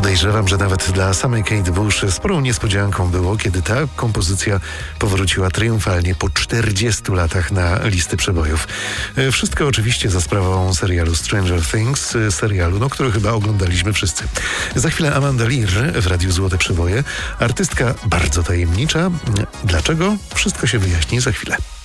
Podejrzewam, że nawet dla samej Kate Bush sporą niespodzianką było, kiedy ta kompozycja powróciła triumfalnie po 40 latach na listy przebojów. Wszystko oczywiście za sprawą serialu Stranger Things, serialu, który chyba oglądaliśmy wszyscy. Za chwilę Amanda Lear w Radiu Złote Przeboje. Artystka bardzo tajemnicza. Dlaczego? Wszystko się wyjaśni za chwilę.